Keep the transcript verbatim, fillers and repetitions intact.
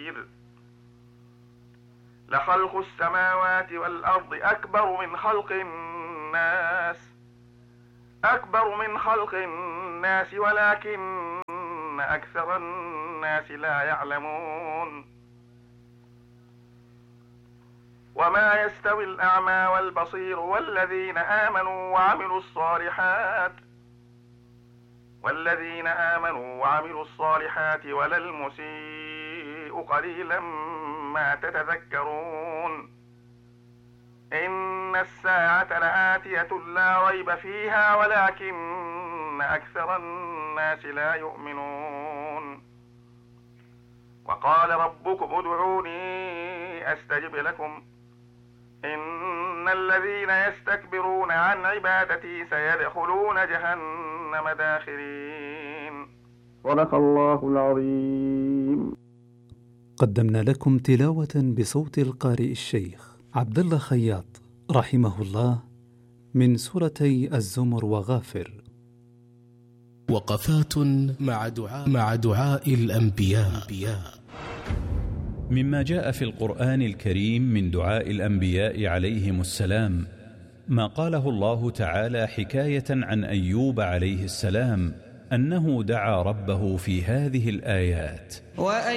بصير لخلق السماوات والأرض أكبر من خلق الناس أكبر من خلق الناس ولكن أكثر الناس لا يعلمون وما يستوي الأعمى والبصير والذين آمنوا وعملوا الصالحات والذين آمنوا وعملوا الصالحات ولا المسيء قليلا ما تتذكرون إن الساعة لآتية لا ريب فيها ولكن أكثر الناس لا يؤمنون وقال ربكم ادعوني أستجب لكم إن الذين يستكبرون عن عبادتي سيدخلون جهنم داخرين. صدق الله العظيم. قدمنا لكم تلاوة بصوت القارئ الشيخ عبد الله خياط رحمه الله من سورتي الزمر وغافر. وقفات مع دعاء, مع دعاء الأنبياء. مما جاء في القرآن الكريم من دعاء الأنبياء عليهم السلام ما قاله الله تعالى حكاية عن أيوب عليه السلام أنه دعا ربه في هذه الآيات: